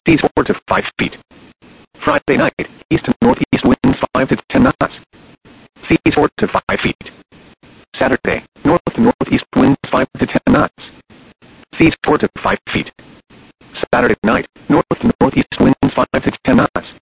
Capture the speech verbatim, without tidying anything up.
Seas four to five feet. Friday night, east to northeast winds five to ten knots. Seas four to five feet. Saturday, north to northeast winds five to ten knots. Seas four to five feet. Saturday night, north to northeast winds five to ten knots.